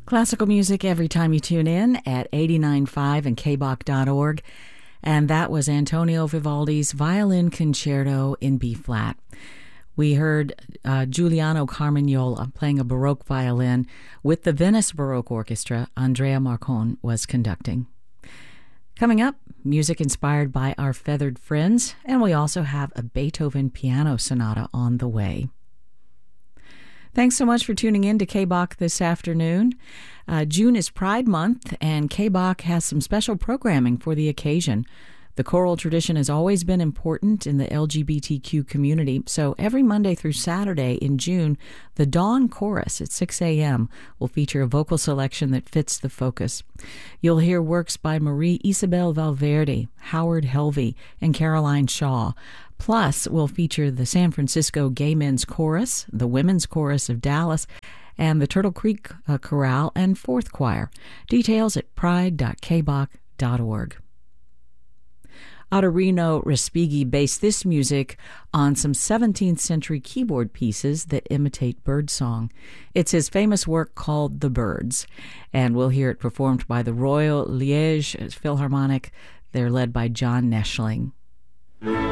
Classical music every time you tune in at 89.5 and kbach.org. And that was Antonio Vivaldi's Violin Concerto in B-flat. We heard Giuliano Carmagnola playing a Baroque violin with the Venice Baroque Orchestra. Andrea Marcon was conducting. Coming up, music inspired by our feathered friends, and we also have a Beethoven piano sonata on the way. Thanks so much for tuning in to KBach this afternoon. June is Pride Month, and KBach has some special programming for the occasion. The choral tradition has always been important in the LGBTQ community, so every Monday through Saturday in June, the Dawn Chorus at 6 a.m. will feature a vocal selection that fits the focus. You'll hear works by Marie Isabel Valverde, Howard Helvey, and Caroline Shaw. Plus, we'll feature the San Francisco Gay Men's Chorus, the Women's Chorus of Dallas, and the Turtle Creek Chorale and Fourth Choir. Details at pride.kbach.org. Ottorino Respighi based this music on some 17th century keyboard pieces that imitate birdsong. It's his famous work called The Birds, and we'll hear it performed by the Royal Liège Philharmonic. They're led by John Neschling.